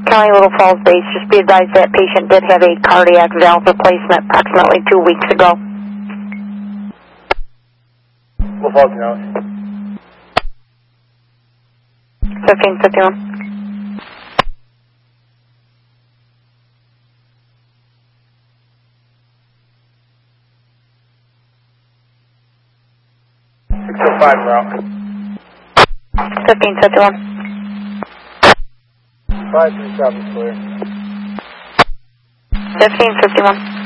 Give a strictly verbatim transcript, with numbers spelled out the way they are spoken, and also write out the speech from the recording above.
County Little Falls base, just be advised that patient did have a cardiac valve replacement approximately two weeks ago. Little Falls County. fifteen fifty-one. six oh five route. fifteen fifty-one. five three seven clear. fifteen fifty-one.